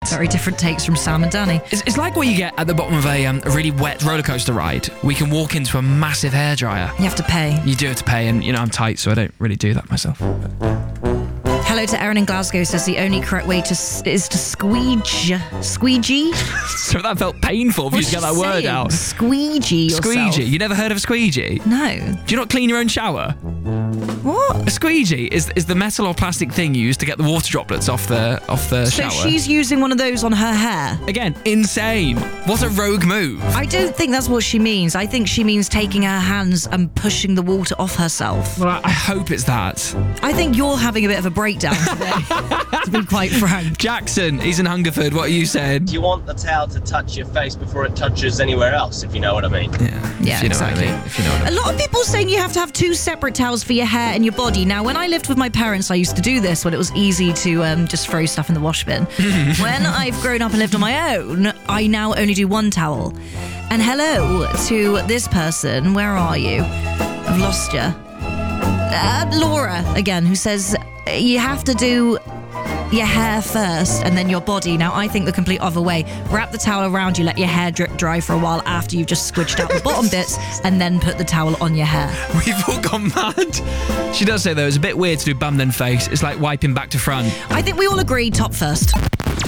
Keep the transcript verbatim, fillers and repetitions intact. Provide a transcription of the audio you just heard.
Very different takes from Sam and Danny. It's, it's like what you get at the bottom of a, um, a really wet roller coaster ride. We can walk into a massive hairdryer. You have to pay. You do have to pay, and you know I'm tight, so I don't really do that myself. Hello to Erin in Glasgow says the only correct way to s- is to squeegee. Squeegee? So that felt painful for you to get that word out. Squeegee yourself. Squeegee. You never heard of a squeegee? No. Do you not clean your own shower? What? A squeegee is is the metal or plastic thing used to get the water droplets off the off the So shower. she's using one of those on her hair? Again, insane. What a rogue move. I don't think that's what she means. I think she means taking her hands and pushing the water off herself. Well, I, I hope it's that. I think you're having a bit of a breakdown today, to be quite frank. Jackson, he's in Hungerford. What are you saying? You want the towel to touch your face before it touches anywhere else, if you know what I mean. Yeah, Yeah, if you know exactly. what I mean. If you know what I A mean. lot of people saying you have to have two separate towels for your hair and your body. Now, when I lived with my parents, I used to do this when it was easy to um, just throw stuff in the wash bin. When I've grown up and lived on my own, I now only do one towel. And hello to this person. Where are you? I've lost you. Uh, Laura, again, who says you have to do your hair first and then your body. Now, I think the complete other way. Wrap the towel around you, let your hair drip dry for a while after you've just squidged out the bottom bits, and then put the towel on your hair. We've all gone mad. She does say, though, it's a bit weird to do bum then face. It's like wiping back to front. I think we all agree top first.